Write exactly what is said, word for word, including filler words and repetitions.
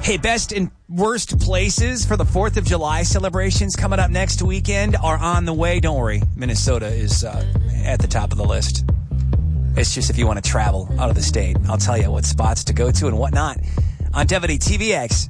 Hey, best and worst places for the fourth of July celebrations coming up next weekend are on the way. Don't worry, Minnesota is uh, at the top of the list. It's just if you want to travel out of the state, I'll tell you what spots to go to and what not on W T V X.